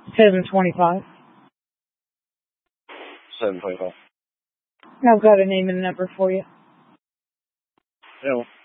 725. 725. I've got a name and a number for you. Yeah.